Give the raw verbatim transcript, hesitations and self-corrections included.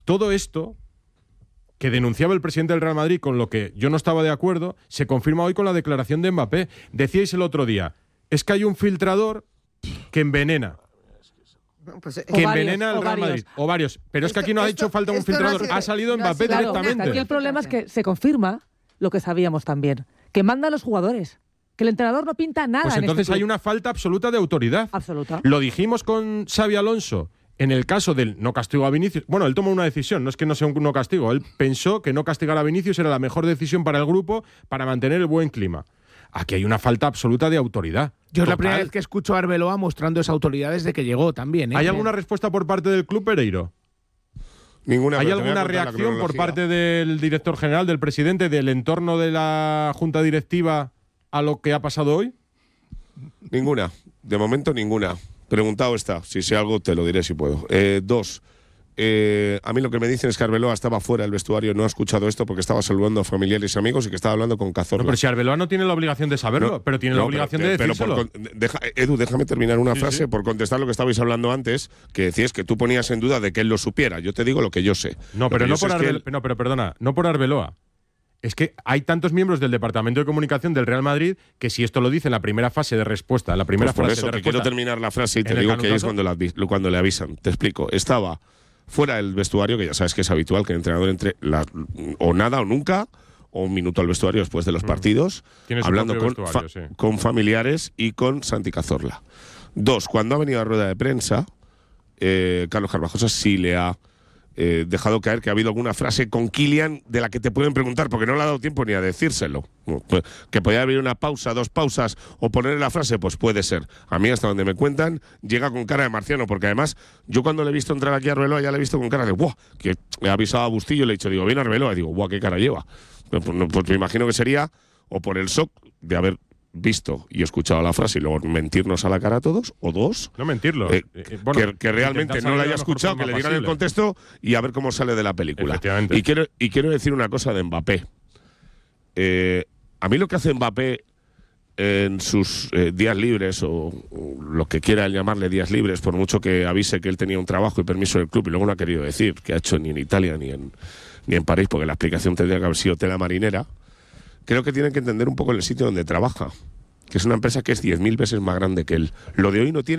todo esto que denunciaba el presidente del Real Madrid, con lo que yo no estaba de acuerdo, se confirma hoy con la declaración de Mbappé. Decíais el otro día, es que hay un filtrador que envenena. Pues, eh, que o envenena varios, al Real o Madrid. O varios. Pero esto, es que aquí no ha esto, hecho falta un filtrador. No ha, ha salido no Mbappé ha sido, directamente. Claro, Aquí el problema es que se confirma lo que sabíamos también, que mandan los jugadores, que el entrenador no pinta nada. Pues en entonces este hay club. una falta absoluta de autoridad. Absoluta. Lo dijimos con Xabi Alonso en el caso del no castigo a Vinicius. Bueno, él tomó una decisión, no es que no sea un no castigo. Él pensó que no castigar a Vinicius era la mejor decisión para el grupo para mantener el buen clima. Aquí hay una falta absoluta de autoridad. Yo es la Total. primera vez que escucho a Arbeloa mostrando esa autoridad desde que llegó también. ¿eh? ¿Hay alguna respuesta por parte del club, Pereiro? Ninguna. ¿Hay pero te voy a alguna contar la reacción por cronología. parte del director general, del presidente, del entorno de la junta directiva a lo que ha pasado hoy? Ninguna. De momento, ninguna. Preguntado está. Si sé algo, te lo diré si puedo. Eh, dos. Eh, a mí lo que me dicen es que Arbeloa estaba fuera del vestuario, no ha escuchado esto porque estaba saludando a familiares y amigos y que estaba hablando con Cazorla. No, pero si Arbeloa no tiene la obligación de saberlo, No, pero tiene no, la obligación pero, de pero decírselo. por con- deja, Edu, déjame terminar una Sí, frase sí. por contestar lo que estabais hablando antes, que decías que tú ponías en duda de que él lo supiera. Yo te digo lo que yo sé. No, Lo pero que no yo sé por es que Arbeloa. él- No, pero perdona, no por Arbeloa. Es que hay tantos miembros del Departamento de Comunicación del Real Madrid que si esto lo dice en la primera fase de respuesta, en la primera Pues por frase eso de que respuesta. quiero terminar la frase y te en el digo que es Canucaso. cuando, la avi- cuando le avisan. Te explico. Estaba fuera del vestuario, que ya sabes que es habitual que el entrenador entre la- o nada o nunca, o un minuto al vestuario después de los partidos, Tiene su hablando propio con, vestuario, fa- sí. con familiares y con Santi Cazorla. Dos, cuando ha venido a rueda de prensa, eh, Carlos Carvajosa sí le ha eh, dejado caer que ha habido alguna frase con Kylian de la que te pueden preguntar, porque no le ha dado tiempo ni a decírselo. Pues, que podía haber una pausa, dos pausas o poner la frase, pues puede ser. A mí, hasta donde me cuentan, llega con cara de marciano, porque además, yo cuando le he visto entrar aquí a Arbeloa, ya le he visto con cara de ¡buah! Que me ha avisado a Bustillo y le he dicho, digo, viene Arbeloa, y digo, ¡buah! ¿Qué cara lleva? Pues, pues, pues me imagino que sería o por el shock de haber visto y escuchado la frase y luego mentirnos a la cara a todos, o dos, No mentirlo. eh, Eh, bueno, que, que realmente intentar no la salir de haya la mejor escuchado, que forma le digan el posible. contexto y a ver cómo sale de la película. Efectivamente. Y quiero, y quiero decir una cosa de Mbappé. Eh, a mí lo que hace Mbappé en sus eh, días libres, o, o lo que quiera llamarle días libres, por mucho que avise que él tenía un trabajo y permiso del club, y luego no ha querido decir que ha hecho ni en Italia ni en, ni en París, porque la explicación tendría que haber sido tela marinera, creo que tienen que entender un poco el sitio donde trabaja, que es una empresa que es diez mil veces más grande que él. Lo de hoy no tiene